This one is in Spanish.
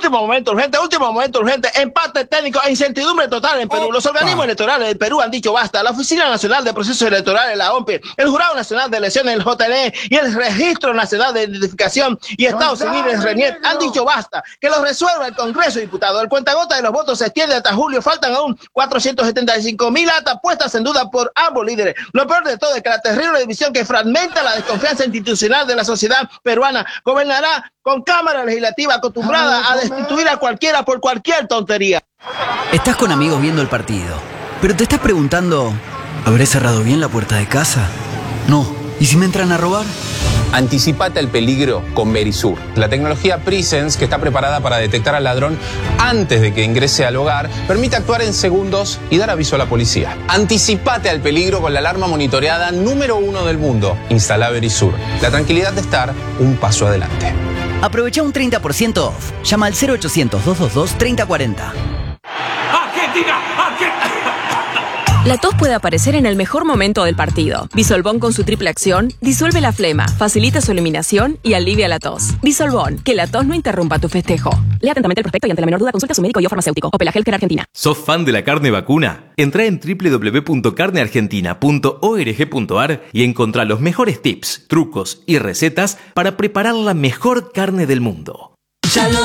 último momento urgente, empate técnico e incertidumbre total en Perú. Los organismos electorales del Perú han dicho basta. La Oficina Nacional de Procesos Electorales, la OMPE, el Jurado Nacional de Elecciones, el JNE y el Registro Nacional de Identificación y Estado Civil, el RENIET, han dicho basta. Que lo resuelva el Congreso de Diputados. El cuentagota de los votos se extiende hasta julio. Faltan aún 475,000 actas puestas en duda por ambos líderes. Lo peor de todo es que la terrible división que fragmenta la desconfianza institucional de la sociedad peruana gobernará con Cámara Legislativa acostumbrada a destituir a cualquiera por cualquier tontería. Estás con amigos viendo el partido, pero te estás preguntando, ¿habré cerrado bien la puerta de casa? No. ¿Y si me entran a robar? Anticipate al peligro con Verisur, la tecnología Presence que está preparada para detectar al ladrón antes de que ingrese al hogar, permite actuar en segundos y dar aviso a la policía. Anticipate al peligro con la alarma monitoreada número 1 del mundo. Instala Verisur, la tranquilidad de estar un paso adelante. Aprovecha un 30% off. Llama al 0800-222-3040. ¡Argentina! La tos puede aparecer en el mejor momento del partido. Bisolbón con su triple acción disuelve la flema, facilita su eliminación y alivia la tos. Bisolbón, que la tos no interrumpa tu festejo. Lea atentamente el prospecto y ante la menor duda consulta a su médico y o farmacéutico. Opela Healthcare Argentina. ¿Sos fan de la carne vacuna? Entrá en www.carneargentina.org.ar y encontrá los mejores tips, trucos y recetas para preparar la mejor carne del mundo. Ya lo